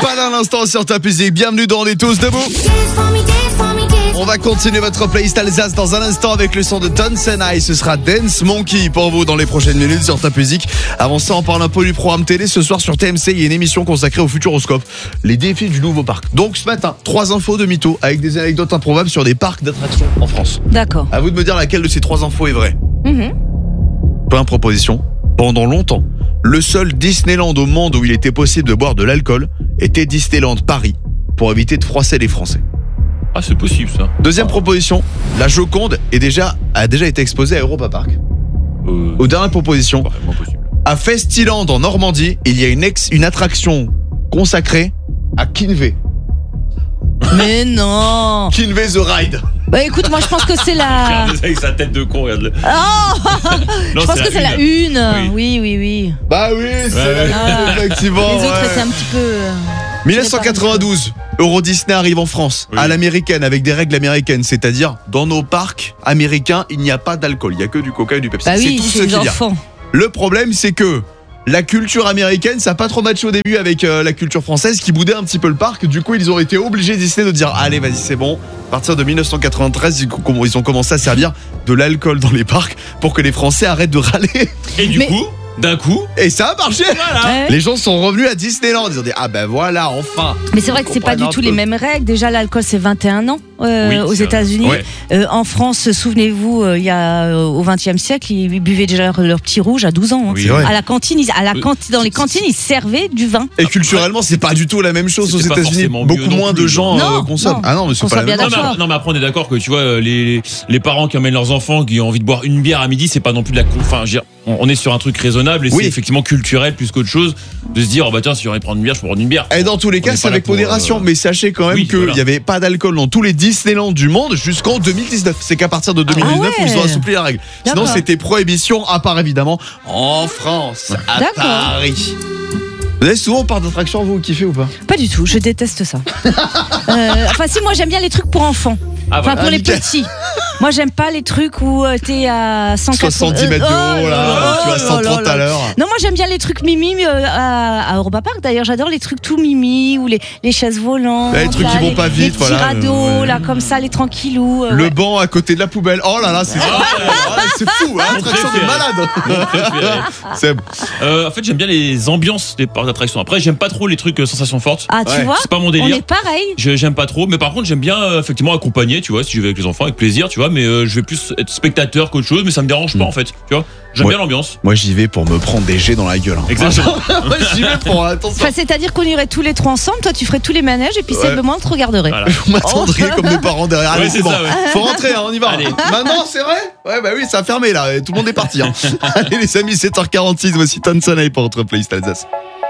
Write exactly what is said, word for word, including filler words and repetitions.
Pas à l'instant sur Top Music. Bienvenue dans On est tous debout. On va continuer votre playlist Alsace dans un instant avec le son de Tonsenai. Ce sera Dance Monkey pour vous dans les prochaines minutes sur Top Music. Avant ça, on parle un peu du programme télé. Ce soir sur T M C, il y a une émission consacrée au Futuroscope, les défis du nouveau parc. Donc ce matin, trois infos de mythos avec des anecdotes improbables sur des parcs d'attractions en France. D'accord. À vous de me dire laquelle de ces trois infos est vraie. Mmh. Plein de propositions. Pendant longtemps, le seul Disneyland au monde où il était possible de boire de l'alcool était Disneyland Paris, pour éviter de froisser les Français. Ah, c'est possible ça. Deuxième proposition, la Joconde est déjà, a déjà été exposée à Europa Park. Euh, Aux dernières propositions, Vraiment possible. à Festiland en Normandie, il y a une, ex, une attraction consacrée à Kinvey. Mais non. Kinvey the Ride. Bah écoute, moi je pense que c'est la... Regardez ça avec sa tête de con, regarde-le. Oh Non, je pense que c'est la une. Oui, oui, oui. Bah oui, c'est Ouais, la ouais. une, effectivement. Les autres ouais. étaient un petit peu... euh, dix-neuf cent quatre-vingt-douze, Euro Disney arrive en France, Oui. à l'américaine, avec des règles américaines, c'est-à-dire dans nos parcs américains, il n'y a pas d'alcool, il n'y a que du coca et du Pepsi. Bah c'est oui, tout ce c'est qu'il les y a. enfants. Le problème, c'est que la culture américaine, ça n'a pas trop matché au début avec euh, la culture française qui boudait un petit peu le parc. Du coup, ils ont été obligés Disney de dire allez, vas-y, c'est bon. À partir de dix-neuf cent quatre-vingt-treize, ils ont commencé à servir de l'alcool dans les parcs pour que les Français arrêtent de râler. Et du Mais- coup, d'un coup, Et ça a marché. Ouais. Les gens sont revenus à Disneyland. Ils ont dit ah ben voilà, enfin. Mais c'est vrai que c'est pas du Comprendre tout un les peu. mêmes règles. Déjà, l'alcool, c'est vingt et un ans euh, Oui, aux c'est vrai. États-Unis. Ouais. Euh, en France, souvenez-vous, euh, il y a euh, au vingtième siècle, ils buvaient déjà leur, leur petit rouge à douze ans. hein. Oui. C'est vrai. À la cantine, ils- à la Euh, cantine, dans les c'est- cantines, ils servaient du vin. Et culturellement, c'est pas du tout la même chose aux C'était pas États-Unis. forcément Beaucoup mieux non moins de plus, gens non. euh, Non, consomment. non. Ah non, mais c'est Qu'on pas soit la même bien chose. Non mais, d'accord. non mais après on est d'accord que tu vois les, les parents qui emmènent leurs enfants qui ont envie de boire une bière à midi, c'est pas non plus de la con- enfin je veux dire, on on est sur un truc raisonnable et Oui. c'est effectivement culturel plus qu'autre chose de se dire oh bah tiens, si j'ai envie de prendre une bière, je peux prendre une bière. Et dans tous les On cas, est c'est pas là avec pour, modération. euh, Mais sachez quand même oui, qu'il voilà. n'y avait pas d'alcool dans tous les Disneyland du monde jusqu'en deux mille dix-neuf. C'est qu'à partir de deux mille dix-neuf Ah ouais. où ils ont assoupli la règle. Sinon, D'accord. c'était prohibition, à part évidemment en France, à D'accord. Paris. Vous allez souvent au parc d'attractions, vous, kiffez ou pas? Pas du tout, je déteste ça. Euh, enfin, si, moi j'aime bien les trucs pour enfants. Ah Enfin, voilà. pour les nickel. petits. Moi, j'aime pas les trucs où euh, t'es à cent quatre-vingts soixante-dix mètres de euh, haut, là, oh tu vas là cent trente là à là. l'heure. Non, moi j'aime bien les trucs mimi euh, à, à Europa Park. D'ailleurs, j'adore les trucs tout mimi ou les, les chaises volantes. Ouais, les trucs là, qui vont les- pas vite, les voilà, petits radeaux, euh, ouais. là, comme ça, les tranquillous. euh, Le ouais. banc à côté de la poubelle. Oh là là, c'est Ah, c'est fou, hein, Mon attraction de préféré. malade. Mon préféré. C'est Euh, en fait j'aime bien les ambiances des parcs d'attractions. Après j'aime pas trop les trucs euh, sensations fortes. Ah, tu Ouais. vois, C'est pas mon on délire. est pareil. Je- J'aime pas trop, mais par contre j'aime bien euh, effectivement accompagner, tu vois, si je vais avec les enfants avec plaisir, tu vois, mais euh, je vais plus être spectateur qu'autre chose, mais ça me dérange pas Mm. en fait, tu vois. J'aime Ouais. bien l'ambiance. Moi, j'y vais pour me prendre des jets dans la gueule. hein. Exactement. Moi, j'y vais pour attention. Enfin, c'est-à-dire qu'on irait tous les trois ensemble. Toi, tu ferais tous les manèges et puis Ouais. celle de moi, on te regarderait. Voilà. Vous m'attendriez comme mes parents derrière. Allez, Ouais, c'est c'est bon. ça, ouais. Faut rentrer, hein, on y va. Allez. Maintenant, c'est vrai? Ouais, bah oui, ça a fermé là. Tout le monde est parti. Hein. Allez, les amis, sept heures quarante-six. Voici Tonsenai pour votre playlist Alsace.